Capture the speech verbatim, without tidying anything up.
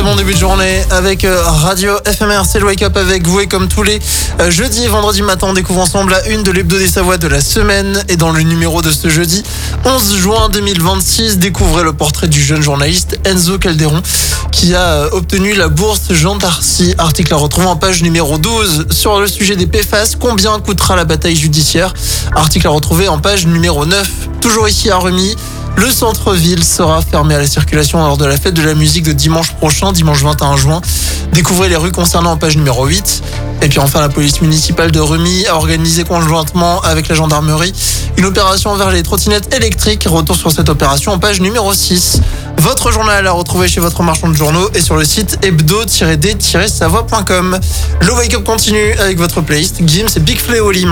bon début de journée avec Radio F M R, c'est le Wake Up avec vous et comme tous les jeudis et vendredis matin, on découvre ensemble la une de l'Hebdo des Savoies de la semaine et dans le numéro de ce jeudi onze juin deux mille vingt-six, découvrez le portrait du jeune journaliste Enzo Calderon qui a obtenu la bourse Jean Darcy. Article à retrouver en page numéro douze sur le sujet des P F A S. Combien coûtera la bataille judiciaire? Article à retrouver en page numéro neuf. Toujours ici à Remy, le centre-ville sera fermé à la circulation lors de la fête de la musique de dimanche prochain, dimanche vingt et un juin. Découvrez les rues concernant en page numéro huit. Et puis enfin, la police municipale de Remy a organisé conjointement avec la gendarmerie une opération vers les trottinettes électriques. Retour sur cette opération en page numéro six. Votre journal à retrouver chez votre marchand de journaux et sur le site hebdo-d-savoie point com. Le Wake Up continue avec votre playlist. Gims et Big Fléau Lim.